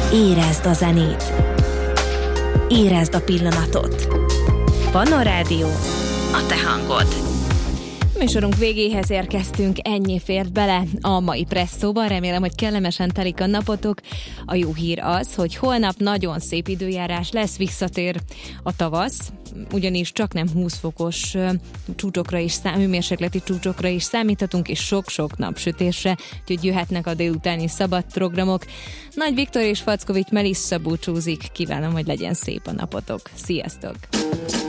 Érezd a zenét. Érezd a pillanatot. Pannon Rádió, a te hangod. Műsorunk végéhez érkeztünk, ennyi fért bele a mai presszóban. Remélem, hogy kellemesen telik a napotok. A jó hír az, hogy holnap nagyon szép időjárás lesz, visszatér a tavasz, ugyanis csak nem 20 fokos csúcsokra is, hőmérsékleti csúcsokra is számíthatunk, és sok-sok napsütésre, úgyhogy jöhetnek a délutáni szabad programok. Nagy Viktor és Fackovics Melissa búcsúzik. Kívánom, hogy legyen szép a napotok. Sziasztok!